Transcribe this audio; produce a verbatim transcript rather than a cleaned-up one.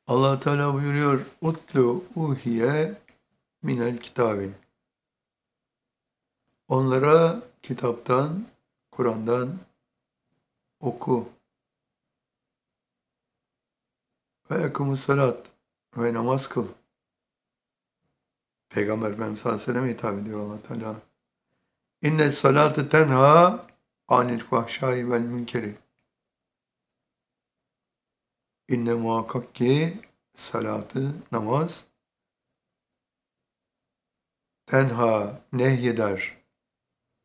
Allah Teala buyuruyor, utlu uhiye minel kitabi. Onlara kitaptan, Kur'an'dan oku. Ve ekumus salat ve namaz kıl. Peygamber Efendimiz sallallahu aleyhi ve sellem hitap ediyor Allah Teala. İnne salate tenha anil fahşai vel münkeri. İnne muhakkak ki salatı, namaz tenha nehyeder